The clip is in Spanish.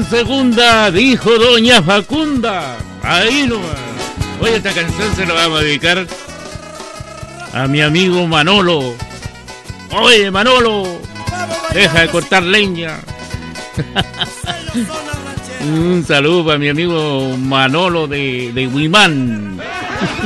segunda, dijo doña Facunda. Ahí nomás. Hoy esta canción se la vamos a dedicar a mi amigo Manolo. Oye, Manolo, deja de cortar leña. Un saludo para mi amigo Manolo de Huimán.